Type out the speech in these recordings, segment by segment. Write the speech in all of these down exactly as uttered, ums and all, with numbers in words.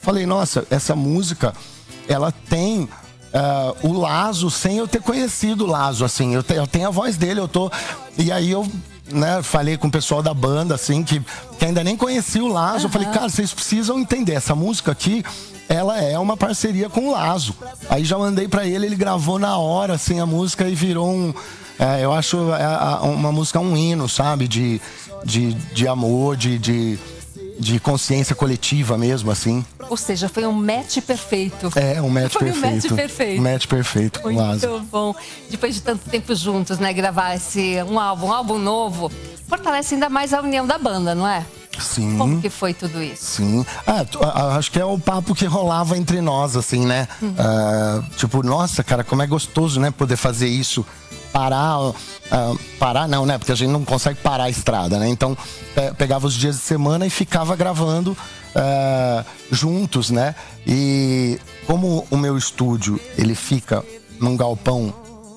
falei, nossa, essa música, ela tem uh, o Lazo sem eu ter conhecido o Lazo, assim. Eu, te, eu tenho a voz dele, eu tô... E aí eu... Né, falei com o pessoal da banda, assim, que, que ainda nem conhecia o Lazo. Uhum. Eu falei, cara, vocês precisam entender, essa música aqui, ela é uma parceria com o Lazo. Aí já mandei pra ele, ele gravou na hora, assim, a música e virou um... É, eu acho uma música um hino, sabe? De, de, de amor, de, de, de consciência coletiva mesmo, assim. Ou seja, foi um match perfeito. É, um match foi perfeito. um match perfeito. Um match perfeito com o Lazo. Muito bom. Depois de tanto tempo juntos, né? Gravar esse, um álbum, um álbum novo, fortalece ainda mais a união da banda, não é? Sim. Como que foi tudo isso? Sim. Ah, acho que é o papo que rolava entre nós, assim, né? Uhum. Uh, tipo, nossa, cara, como é gostoso, né? Poder fazer isso. Parar, uh, parar não, né? Porque a gente não consegue parar a estrada, né? Então, pe pegava os dias de semana e ficava gravando uh, juntos, né? E como o meu estúdio, ele fica num galpão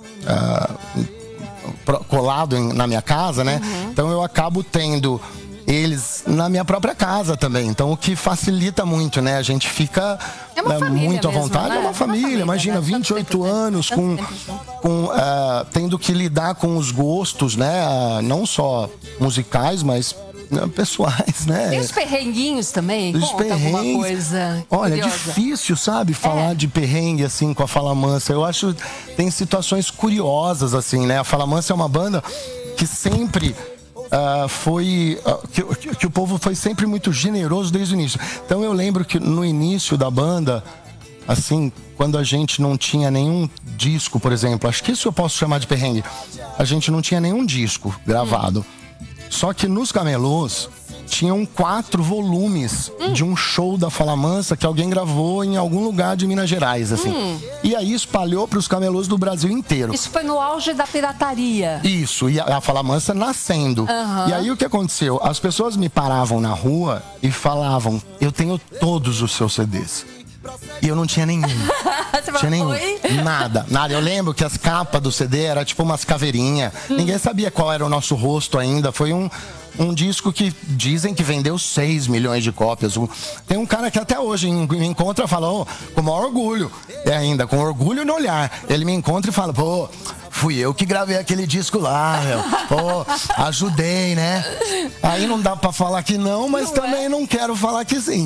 uh, colado em, na minha casa, né? Uhum. Então eu acabo tendo eles na minha própria casa também. Então o que facilita muito, né? A gente fica é uma né, família muito à mesmo, vontade. né? É uma família, é uma família, imagina, né? vinte e oito anos com, com uh, tendo que lidar com os gostos, né? Uh, não só musicais, mas uh, pessoais, né? Tem os perrenguinhos também? Os Conta perrengues. alguma coisa Olha, curiosa. é difícil, sabe? Falar é. de perrengue, assim, com a Fala Mansa. Eu acho tem situações curiosas, assim, né? A Fala Mansa é uma banda que sempre... Uh, foi uh, que, que, que o povo foi sempre muito generoso desde o início. Então eu lembro que no início da banda, assim, quando a gente não tinha nenhum disco, por exemplo, acho que isso eu posso chamar de perrengue, a gente não tinha nenhum disco gravado. Hum. Só que nos camelôs tinham quatro volumes hum. de um show da Fala Mansa que alguém gravou em algum lugar de Minas Gerais, assim. Hum. E aí espalhou para os camelôs do Brasil inteiro. Isso foi no auge da pirataria. Isso, e a, a Fala Mansa nascendo. Uhum. E aí o que aconteceu? As pessoas me paravam na rua e falavam, eu tenho todos os seus C Ds. E eu não tinha nenhum. Você tinha nenhum. Foi? Nada, nada. Eu lembro que as capas do C D era tipo umas caveirinhas. Hum. Ninguém sabia qual era o nosso rosto ainda. Foi um, um disco que dizem que vendeu seis milhões de cópias. Tem um cara que até hoje me encontra e fala, oh, com o maior orgulho. E ainda, com orgulho no olhar. Ele me encontra e fala, pô, fui eu que gravei aquele disco lá, meu. Pô, ajudei, né? Aí não dá pra falar que não, mas não também é? Não quero falar que sim.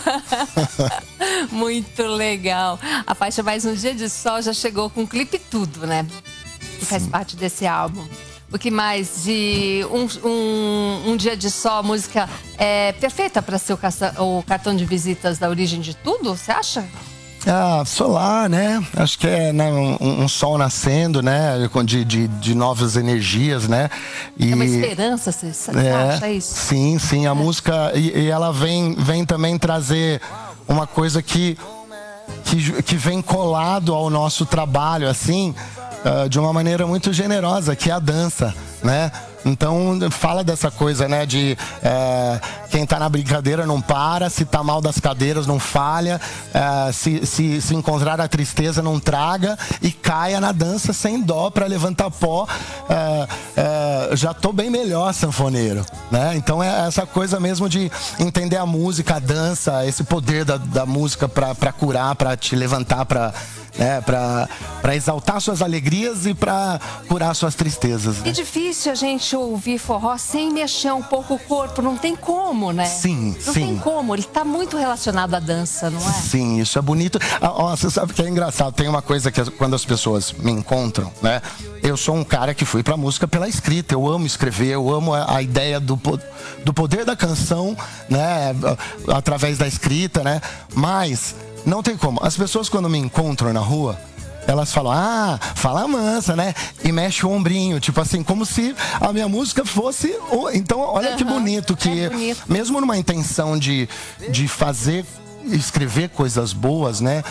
Muito legal. A faixa Mais Um Dia de Sol já chegou com clipe e tudo, né? Que faz sim. parte desse álbum. O que mais? De um, um, um Dia de Sol, a música é perfeita para ser o, caça, o cartão de visitas da Origem de Tudo, você acha? Ah, solar, né? Acho que é né, um, um sol nascendo, né? De, de, de novas energias, né? E, é uma esperança, você é, acha isso? Sim, sim. A é. música, e, e ela vem, vem também trazer uma coisa que, que, que vem colado ao nosso trabalho, assim, uh, de uma maneira muito generosa, que é a dança, né? Então fala dessa coisa, né, de é, quem tá na brincadeira não para, se tá mal das cadeiras não falha, é, se, se, se encontrar a tristeza não traga e caia na dança sem dó pra levantar pó. É, é, já tô bem melhor, sanfoneiro, né? Então é essa coisa mesmo de entender a música, a dança, esse poder da, da música pra, pra curar, pra te levantar, pra... É, pra, pra exaltar suas alegrias e pra curar suas tristezas, né? É difícil a gente ouvir forró sem mexer um pouco o corpo, não tem como, né? Sim, não sim. Não tem como, ele tá muito relacionado à dança, não é? Sim, isso é bonito. Ah, ó, você sabe que é engraçado, tem uma coisa que quando as pessoas me encontram, né? Eu sou um cara que fui pra música pela escrita, eu amo escrever, eu amo a, a ideia do, do poder da canção, né? Através da escrita, né? Mas... não tem como. As pessoas quando me encontram na rua, elas falam, ah, Fala Mansa, né? E mexe o ombrinho, tipo assim, como se a minha música fosse... Então, olha uhum. que bonito, que é bonito. Mesmo numa intenção de, de fazer, escrever coisas boas, né?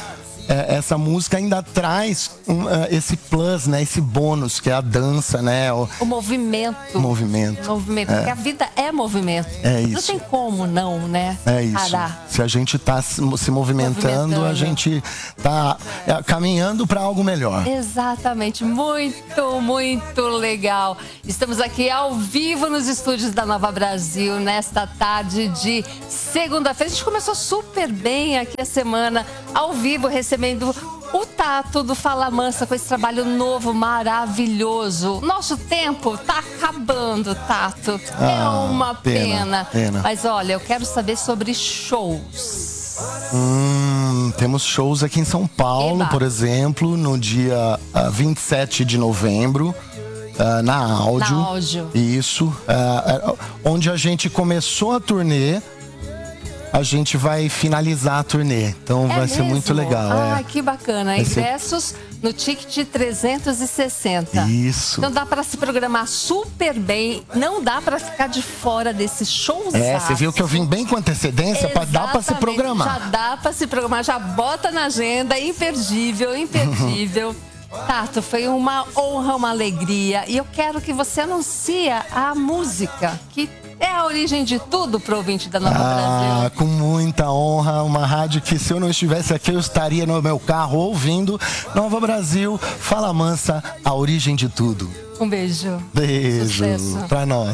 é, essa música ainda traz um, uh, esse plus, né? Esse bônus, que é a dança, né? O, o movimento. O movimento. O movimento, é. porque a vida é movimento. É isso. Não tem como não, né? É isso. Parar. Se a gente está se, se movimentando, movimentando, a gente está é, caminhando para algo melhor. Exatamente. Muito, muito legal. Estamos aqui ao vivo nos estúdios da Nova Brasil, nesta tarde de segunda-feira. A gente começou super bem aqui a semana, ao vivo, recebendo o Tato do Fala Mansa com esse trabalho novo, maravilhoso. Nosso tempo tá acabando, Tato. Ah, é uma pena, pena, pena. Mas olha, eu quero saber sobre shows. Hum, temos shows aqui em São Paulo, Eba. por exemplo, no dia uh, vinte e sete de novembro. Uh, na áudio. Na áudio. Isso. Uh, uh, onde a gente começou a turnê. A gente vai finalizar a turnê, então é vai mesmo? ser muito legal. Ah, é. que bacana. Vai Ingressos ser... no Ticket trezentos e sessenta. Isso. Então dá para se programar super bem, não dá para ficar de fora desse showzaço. É, você viu que eu vim bem com antecedência, pra, dá para se programar. Já dá para se programar, já bota na agenda, imperdível, imperdível. Tato, foi uma honra, uma alegria. E eu quero que você anuncie a música que é a origem de tudo pro ouvinte da Nova ah, Brasil. Com muita honra, uma rádio que se eu não estivesse aqui eu estaria no meu carro ouvindo. Nova Brasil, Fala Mansa, a origem de tudo. Um beijo. Beijo Sucesso. pra nós.